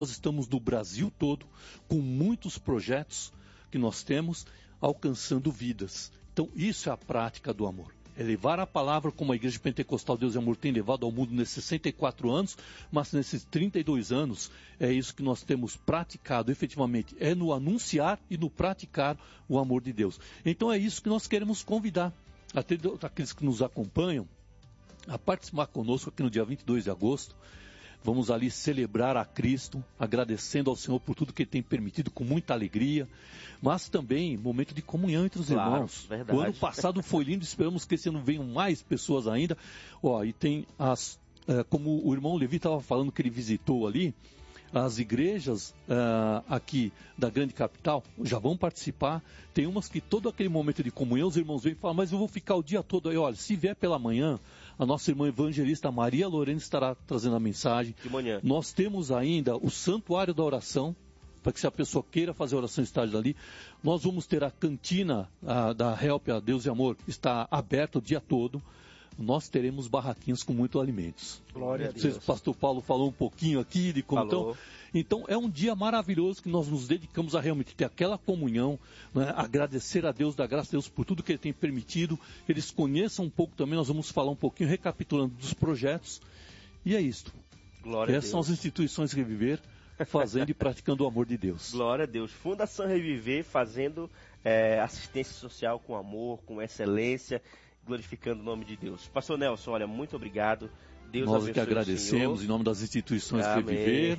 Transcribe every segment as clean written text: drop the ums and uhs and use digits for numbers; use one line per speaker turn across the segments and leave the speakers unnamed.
Nós estamos no Brasil todo, com muitos projetos que nós temos, alcançando vidas. Então, isso é a prática do amor. É levar a palavra como a Igreja Pentecostal Deus e Amor tem levado ao mundo nesses 64 anos, mas nesses 32 anos, é isso que nós temos praticado efetivamente, é no anunciar e no praticar o amor de Deus. Então, é isso que nós queremos convidar até aqueles que nos acompanham a participar conosco aqui no dia 22 de agosto. Vamos ali celebrar a Cristo, agradecendo ao Senhor por tudo que Ele tem permitido com muita alegria, mas também momento de comunhão entre os irmãos.
Verdade.
O ano passado foi lindo, esperamos que esse ano venham mais pessoas ainda. E tem como o irmão Levi estava falando que ele visitou ali, as igrejas aqui da grande capital já vão participar. Tem umas que todo aquele momento de comunhão os irmãos vêm e falam, mas eu vou ficar o dia todo aí. Olha, se vier pela manhã, a nossa irmã evangelista Maria Lorena estará trazendo a mensagem.
De manhã.
Nós temos ainda o santuário da oração, para que se a pessoa queira fazer oração estar ali. Nós vamos ter a cantina da Help a Deus e Amor, está aberta o dia todo. Nós teremos barraquinhos com muitos alimentos.
Glória a Deus.
O pastor Paulo falou um pouquinho aqui de como então é um dia maravilhoso que nós nos dedicamos a realmente ter aquela comunhão, né? Agradecer a Deus, dar graças a Deus por tudo que Ele tem permitido. Eles conheçam um pouco também, nós vamos falar um pouquinho, recapitulando dos projetos. E é isto.
Glória a Deus.
Essas são as instituições Reviver, fazendo e praticando o amor de Deus.
Glória a Deus. Fundação Reviver fazendo assistência social com amor, com excelência, glorificando o nome de Deus. Pastor Nelson, olha, muito obrigado. Deus
Nós
abençoe
que agradecemos em nome das instituições Reviver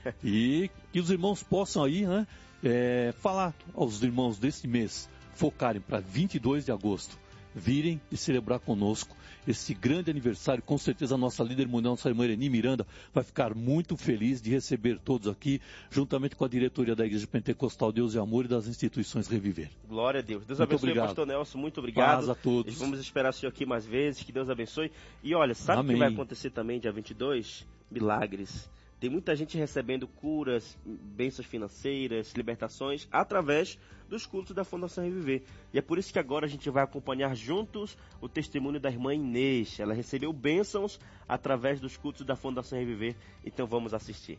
e que os irmãos possam aí, né, falar aos irmãos desse mês, focarem para 22 de agosto, virem e celebrar conosco esse grande aniversário. Com certeza a nossa líder mundial, nossa irmã Ereni Miranda, vai ficar muito feliz de receber todos aqui, juntamente com a diretoria da Igreja Pentecostal Deus e Amor e das instituições Reviver.
Glória a Deus. Deus
muito
abençoe,
obrigado.
Pastor Nelson, muito obrigado.
Paz a todos.
Vamos esperar o senhor aqui mais vezes, que Deus abençoe. E olha, sabe o que vai acontecer também dia 22? Milagres. Tem muita gente recebendo curas, bênçãos financeiras, libertações, através dos cultos da Fundação Reviver. E é por isso que agora a gente vai acompanhar juntos o testemunho da irmã Inês. Ela recebeu bênçãos através dos cultos da Fundação Reviver. Então vamos assistir.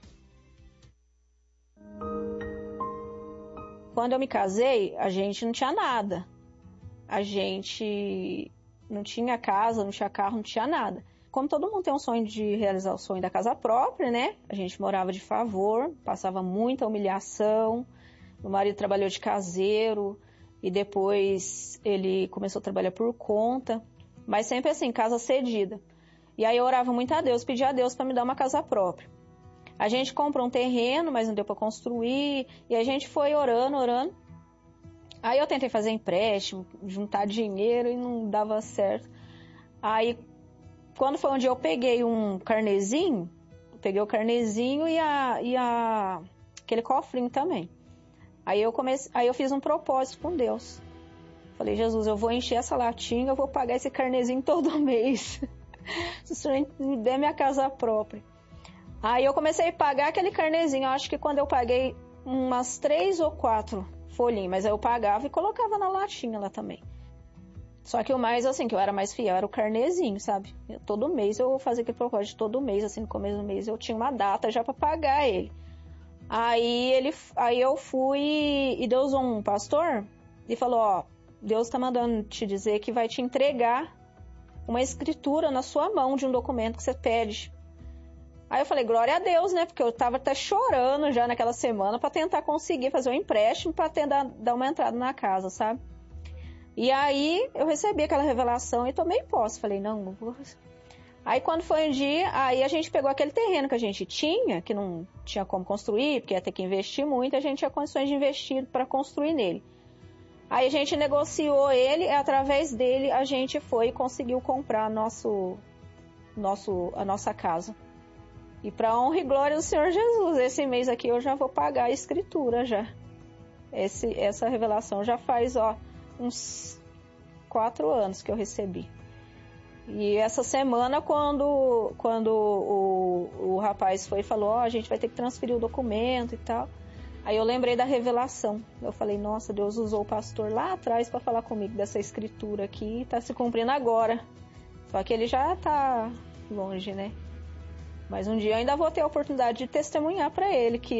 Quando eu me casei, a gente não tinha nada. A gente não tinha casa, não tinha carro, não tinha nada. Como todo mundo tem um sonho de realizar o sonho da casa própria, né? A gente morava de favor, passava muita humilhação. Meu marido trabalhou de caseiro e depois ele começou a trabalhar por conta. Mas sempre assim, casa cedida. E aí eu orava muito a Deus, pedia a Deus para me dar uma casa própria. A gente comprou um terreno, mas não deu para construir. E a gente foi orando. Aí eu tentei fazer empréstimo, juntar dinheiro e não dava certo. Aí quando foi um dia eu peguei um carnezinho, peguei o carnezinho e aquele cofrinho também. Aí eu fiz um propósito com Deus. Falei, Jesus, eu vou encher essa latinha, eu vou pagar esse carnezinho todo mês. Se o Senhor me der minha casa própria. Aí eu comecei a pagar aquele carnezinho. Eu acho que quando eu paguei umas 3 ou 4 folhinhas, mas aí eu pagava e colocava na latinha lá também. Só que o mais, assim, que eu era mais fiel, era o carnezinho, sabe? Todo mês eu fazia aquele propósito, todo mês, assim, no começo do mês eu tinha uma data já pra pagar ele. Aí eu fui e Deus usou um pastor e falou, ó, Deus tá mandando te dizer que vai te entregar uma escritura na sua mão de um documento que você pede. Aí eu falei, glória a Deus, né? Porque eu tava até chorando já naquela semana pra tentar conseguir fazer um empréstimo pra dar uma entrada na casa, sabe? E aí eu recebi aquela revelação e tomei posse. Falei, não vou. Aí quando foi um dia, aí a gente pegou aquele terreno que a gente tinha, que não tinha como construir, porque ia ter que investir muito, a gente tinha condições de investir para construir nele. Aí a gente negociou ele, e através dele a gente foi e conseguiu comprar a nossa casa. E para honra e glória do Senhor Jesus, esse mês aqui eu já vou pagar a escritura já. Essa revelação já faz, uns 4 anos que eu recebi. E essa semana, quando o rapaz foi e falou, a gente vai ter que transferir o documento e tal, aí eu lembrei da revelação. Eu falei, nossa, Deus usou o pastor lá atrás para falar comigo dessa escritura aqui, e tá se cumprindo agora. Só que ele já tá longe, né? Mas um dia eu ainda vou ter a oportunidade de testemunhar para ele que